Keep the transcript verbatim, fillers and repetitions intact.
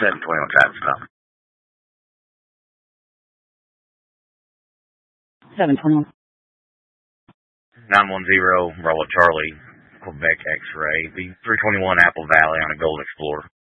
seven twenty-one traffic stop. seven twenty-one. nine one zero, Bravo Charlie, Quebec X-ray. Be three twenty-one Apple Valley on a Gold Explorer.